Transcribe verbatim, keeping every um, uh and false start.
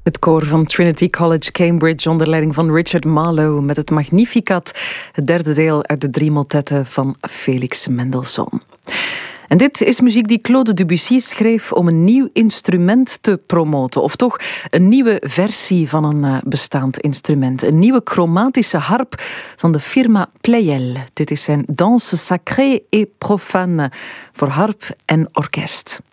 Het koor van Trinity College Cambridge onder leiding van Richard Marlowe met het Magnificat, het derde deel uit de drie motetten van Felix Mendelssohn. En dit is muziek die Claude Debussy schreef om een nieuw instrument te promoten, of toch een nieuwe versie van een bestaand instrument. Een nieuwe chromatische harp van de firma Pleyel. Dit is zijn Danse sacrée et profane voor harp en orkest.